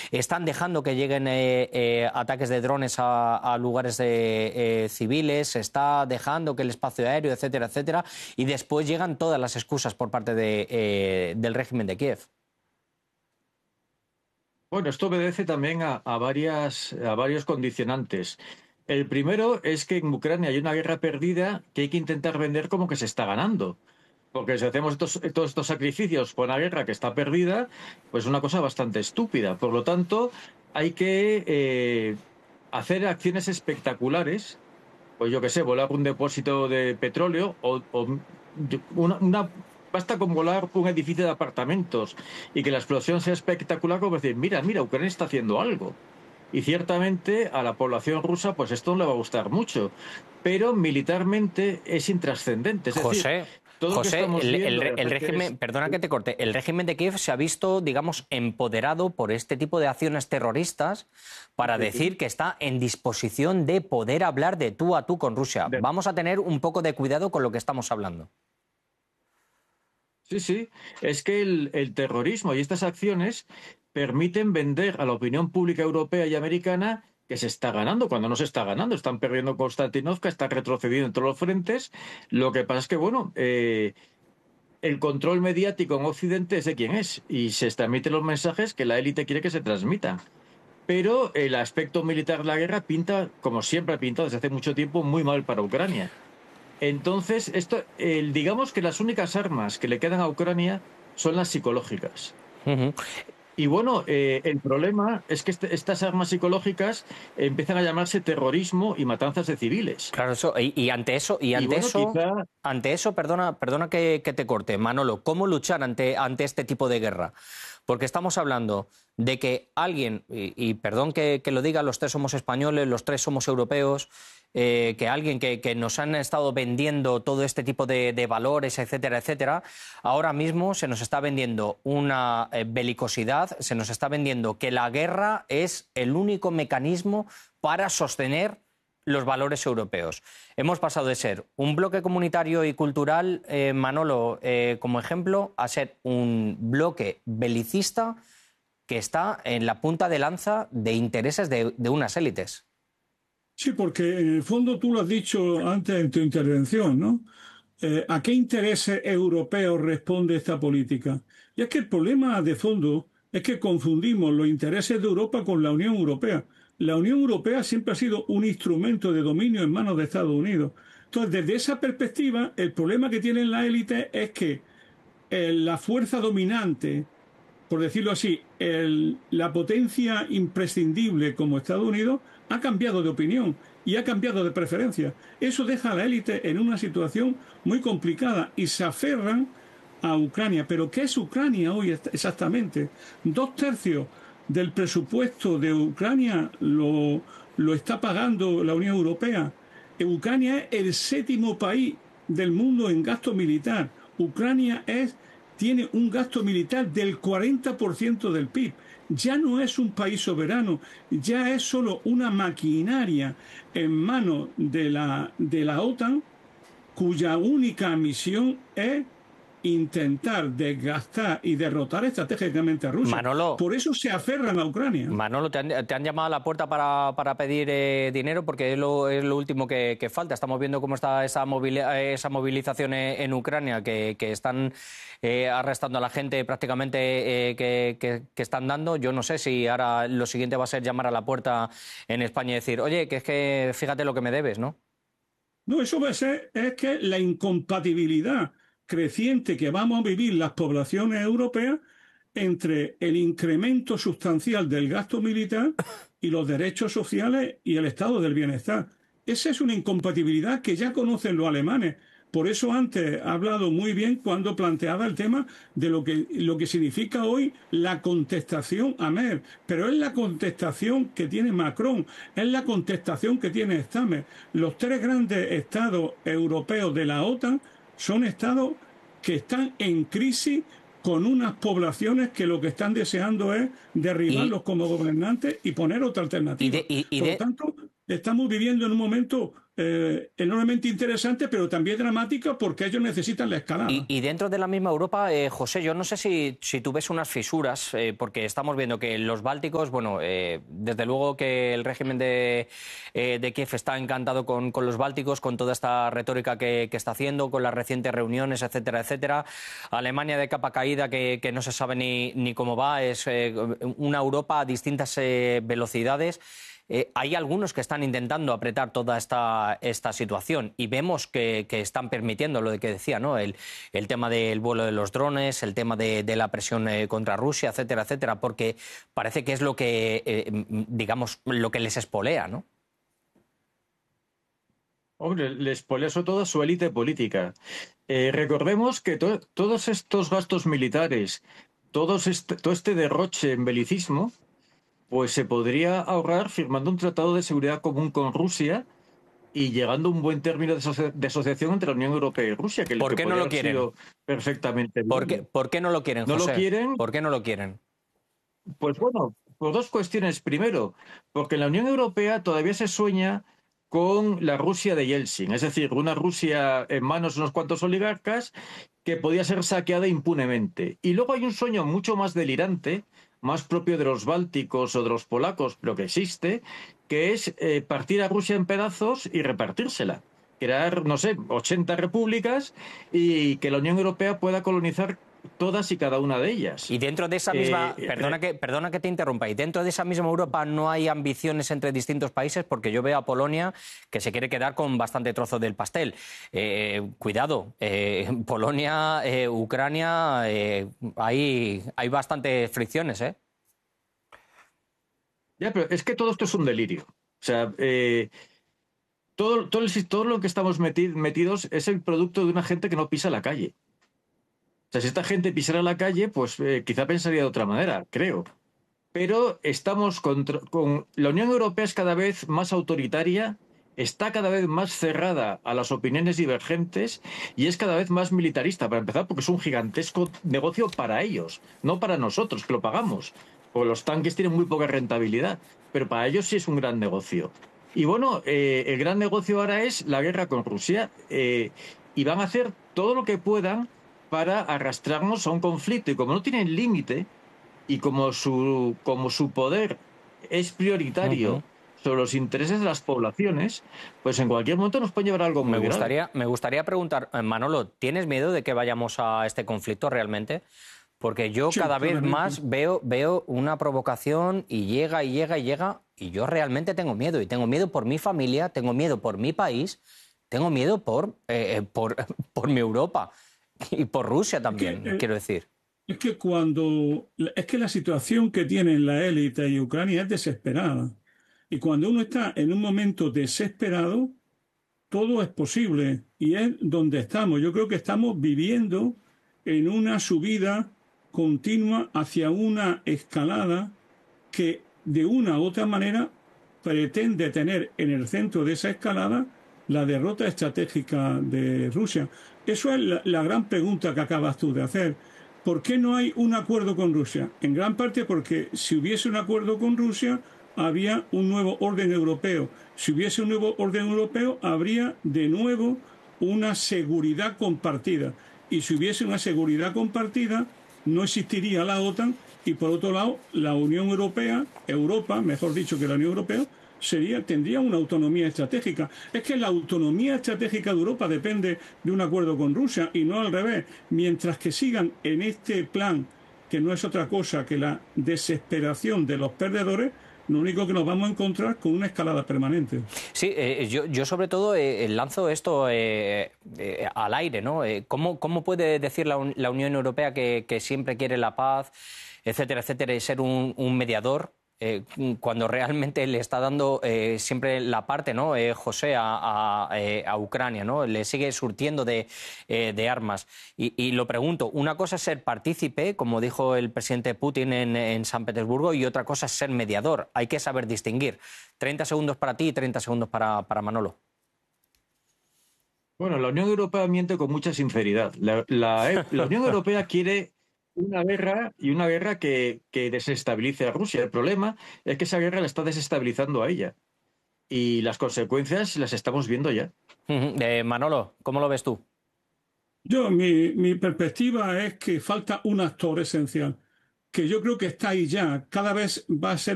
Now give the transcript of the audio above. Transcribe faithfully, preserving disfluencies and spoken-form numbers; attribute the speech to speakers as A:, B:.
A: están dejando que lleguen eh, eh, ataques de drones a, a lugares de, eh, civiles, se está dejando que el espacio aéreo, etcétera, etcétera, y después llegan todas las excusas por parte de, eh, del régimen de Kiev.
B: Bueno, esto obedece también a, a, varias, a varios condicionantes. El primero es que en Ucrania hay una guerra perdida que hay que intentar vender como que se está ganando. Porque si hacemos estos, todos estos sacrificios por una guerra que está perdida, pues es una cosa bastante estúpida. Por lo tanto, hay que eh, hacer acciones espectaculares, pues yo qué sé, volar un depósito de petróleo o, o una, una... Basta con volar un edificio de apartamentos y que la explosión sea espectacular, como decir, mira, mira, Ucrania está haciendo algo. Y ciertamente a la población rusa pues esto no le va a gustar mucho, pero militarmente es intrascendente. Es
A: José,
B: decir, todo
A: José,
B: lo que
A: el,
B: viendo,
A: el, el régimen, es... perdona que te corte, el régimen de Kiev se ha visto, digamos, empoderado por este tipo de acciones terroristas para decir que está en disposición de poder hablar de tú a tú con Rusia.
B: De...
A: Vamos a tener un poco de cuidado con lo que estamos hablando.
B: Sí, sí, es que el, el terrorismo y estas acciones permiten vender a la opinión pública europea y americana que se está ganando, cuando no se está ganando. Están perdiendo Konstantinovka, está retrocediendo en todos los frentes. Lo que pasa es que, bueno, eh, el control mediático en Occidente es de quién es y se transmiten los mensajes que la élite quiere que se transmitan. Pero el aspecto militar de la guerra pinta, como siempre ha pintado desde hace mucho tiempo, muy mal para Ucrania. Entonces, esto, eh, digamos que las únicas armas que le quedan a Ucrania son las psicológicas.
A: Uh-huh.
B: Y bueno, eh, el problema es que este, estas armas psicológicas empiezan a llamarse terrorismo y matanzas de civiles.
A: Claro, eso, y, y ante eso, y ante
B: y bueno,
A: eso,
B: quizá...
A: ante eso, perdona, perdona que, que te corte, Manolo, ¿cómo luchar ante, ante este tipo de guerra? Porque estamos hablando de que alguien, y, y perdón que, que lo diga, los tres somos españoles, los tres somos europeos, eh, que alguien que, que nos han estado vendiendo todo este tipo de, de valores, etcétera, etcétera, ahora mismo se nos está vendiendo una eh, belicosidad, se nos está vendiendo que la guerra es el único mecanismo para sostener los valores europeos. Hemos pasado de ser un bloque comunitario y cultural, eh, Manolo, eh, como ejemplo, a ser un bloque belicista que está en la punta de lanza de intereses de, de unas élites.
C: Sí, porque en el fondo tú lo has dicho antes en tu intervención, ¿no? Eh, ¿A qué intereses europeos responde esta política? Y es que el problema de fondo es que confundimos los intereses de Europa con la Unión Europea. La Unión Europea siempre ha sido un instrumento de dominio en manos de Estados Unidos. Entonces, desde esa perspectiva, el problema que tienen las élites es que eh, la fuerza dominante, por decirlo así, el, la potencia imprescindible como Estados Unidos, ha cambiado de opinión y ha cambiado de preferencia. Eso deja a la élite en una situación muy complicada y se aferran a Ucrania. ¿Pero qué es Ucrania hoy exactamente? Dos tercios del presupuesto de Ucrania lo, lo está pagando la Unión Europea. Ucrania es el séptimo país del mundo en gasto militar. Ucrania es, tiene un gasto militar del cuarenta por ciento del P I B. Ya no es un país soberano, ya es solo una maquinaria en manos de la, de la OTAN, cuya única misión es intentar desgastar y derrotar estratégicamente a Rusia.
A: Manolo,
C: por eso se aferran a Ucrania.
A: Manolo, te han, te han llamado a la puerta para, para pedir eh, dinero porque es lo, es lo último que, que falta. Estamos viendo cómo está esa, movili esa movilización en, en Ucrania, que, que están eh, arrestando a la gente prácticamente eh, que, que, que están dando. Yo no sé si ahora lo siguiente va a ser llamar a la puerta en España y decir, oye, que es que fíjate lo que me debes, ¿no?
C: No, eso va a ser, es que la incompatibilidad creciente que vamos a vivir las poblaciones europeas entre el incremento sustancial del gasto militar y los derechos sociales y el estado del bienestar. Esa es una incompatibilidad que ya conocen los alemanes. Por eso antes ha hablado muy bien cuando planteaba el tema de lo que, lo que significa hoy la contestación a Merkel. Pero es la contestación que tiene Macron, es la contestación que tiene Stammer. Los tres grandes estados europeos de la OTAN son estados que están en crisis con unas poblaciones que lo que están deseando es derribarlos y, como gobernantes y poner otra alternativa.
A: Y de, y, y
C: Por
A: de...
C: lo tanto, estamos viviendo en un momento eh, enormemente interesante, pero también dramática porque ellos necesitan la escalada.
A: Y, y dentro de la misma Europa, eh, José, yo no sé si, si tú ves unas fisuras, eh, porque estamos viendo que los bálticos, bueno, eh, desde luego que el régimen de, eh, de Kiev está encantado con, con los bálticos, con toda esta retórica que, que está haciendo, con las recientes reuniones, etcétera, etcétera. Alemania de capa caída, que, que no se sabe ni, ni cómo va, es eh, una Europa a distintas eh, velocidades. Eh, hay algunos que están intentando apretar toda esta, esta situación y vemos que, que están permitiendo lo de que decía, ¿no? El, el tema del vuelo de los drones, el tema de, de la presión eh, contra Rusia, etcétera, etcétera, porque parece que es lo que, eh, digamos, lo que les espolea, ¿no?
B: Hombre, les espolea sobre todo su élite política. Eh, recordemos que to todos estos gastos militares, todos este, todo este derroche en belicismo, pues se podría ahorrar firmando un tratado de seguridad común con Rusia y llegando a un buen término de, asoci de asociación entre la Unión Europea y Rusia, que,
A: ¿Por
B: que
A: qué no lo quieren?
B: Perfectamente
A: ¿Por qué, ¿Por qué no lo quieren,
B: ¿No
A: José?
B: lo quieren?
A: ¿Por qué no lo quieren?
B: Pues bueno, por dos cuestiones. Primero, porque en la Unión Europea todavía se sueña con la Rusia de Yeltsin, es decir, una Rusia en manos de unos cuantos oligarcas que podía ser saqueada impunemente. Y luego hay un sueño mucho más delirante, más propio de los bálticos o de los polacos, pero que existe, que es eh, partir a Rusia en pedazos y repartírsela. Crear, no sé, ochenta repúblicas y que la Unión Europea pueda colonizar todas y cada una de ellas.
A: Y dentro de esa misma,
B: eh,
A: perdona, que, perdona que te interrumpa, y dentro de esa misma Europa no hay ambiciones entre distintos países, porque yo veo a Polonia que se quiere quedar con bastante trozo del pastel. Eh, cuidado, eh, Polonia, eh, Ucrania, eh, hay, hay bastantes fricciones, ¿eh?
B: Ya, pero es que todo esto es un delirio. O sea, eh, todo, todo, el, todo lo que estamos meti metidos es el producto de una gente que no pisa la calle. O sea, si esta gente pisara la calle, pues eh, quizá pensaría de otra manera, creo. Pero estamos contra, con... La Unión Europea es cada vez más autoritaria, está cada vez más cerrada a las opiniones divergentes y es cada vez más militarista, para empezar, porque es un gigantesco negocio para ellos, no para nosotros, que lo pagamos. Porque los tanques tienen muy poca rentabilidad, pero para ellos sí es un gran negocio. Y bueno, eh, el gran negocio ahora es la guerra con Rusia eh, y van a hacer todo lo que puedan para arrastrarnos a un conflicto. Y como no tienen límite y como su, como su poder es prioritario uh-huh. sobre los intereses de las poblaciones, pues en cualquier momento nos puede llevar a algo muy
A: me gustaría,
B: grave.
A: Me gustaría preguntar, Manolo, ¿tienes miedo de que vayamos a este conflicto realmente? Porque yo sí, cada vez más veo, veo una provocación y llega y llega y llega y yo realmente tengo miedo. Y tengo miedo por mi familia, tengo miedo por mi país, tengo miedo por, eh, por, por mi Europa y por Rusia también,
C: es que, eh,
A: quiero decir.
C: Es que cuando... Es que la situación que tienen la élite y Ucrania es desesperada. Y cuando uno está en un momento desesperado, todo es posible. Y es donde estamos. Yo creo que estamos viviendo en una subida continua hacia una escalada que de una u otra manera pretende tener en el centro de esa escalada la derrota estratégica de Rusia. Eso es la, la gran pregunta que acabas tú de hacer. ¿Por qué no hay un acuerdo con Rusia? En gran parte porque si hubiese un acuerdo con Rusia, había un nuevo orden europeo. Si hubiese un nuevo orden europeo, habría de nuevo una seguridad compartida. Y si hubiese una seguridad compartida, no existiría la OTAN y, por otro lado, la Unión Europea, Europa, mejor dicho que la Unión Europea, sería, tendría una autonomía estratégica. Es que la autonomía estratégica de Europa depende de un acuerdo con Rusia y no al revés. Mientras que sigan en este plan, que no es otra cosa que la desesperación de los perdedores, lo único que nos vamos a encontrar con una escalada permanente.
A: Sí, eh, yo, yo sobre todo eh, lanzo esto eh, eh, al aire, ¿no? Eh, ¿cómo, ¿Cómo puede decir la, la Unión Europea que, que siempre quiere la paz, etcétera, etcétera, y ser un, un mediador? Eh, cuando realmente le está dando eh, siempre la parte, ¿no? Eh, José a, a, eh, a Ucrania, ¿no? Le sigue surtiendo de, eh, de armas. Y, y lo pregunto, una cosa es ser partícipe, como dijo el presidente Putin en, en San Petersburgo, y otra cosa es ser mediador. Hay que saber distinguir. treinta segundos para ti y treinta segundos para, para Manolo.
B: Bueno, la Unión Europea miente con mucha sinceridad. La, la, la Unión Europea quiere una guerra y una guerra que, que desestabilice a Rusia. El problema es que esa guerra la está desestabilizando a ella. y las consecuencias las estamos viendo ya.
A: Eh, Manolo, ¿cómo lo ves tú?
C: Yo, mi, mi perspectiva es que falta un actor esencial, que yo creo que está ahí ya. Cada vez va a ser